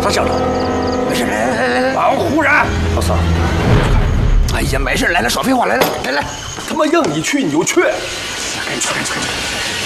他小子，没事，来，保护人。 老四， 哎呀，没事，来，少废话，来， 他妈让你去你就去， 赶紧去。